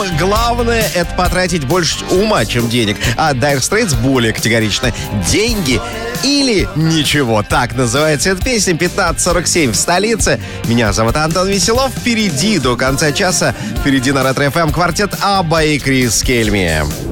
главное — это потратить больше ума, чем денег. А Dire Straits более категорично: деньги или ничего. Так называется эта песня. 15:47 в столице. Меня зовут Антон Веселов. Впереди до конца часа, впереди на Ретро FM квартет Абба и Крис Кельми.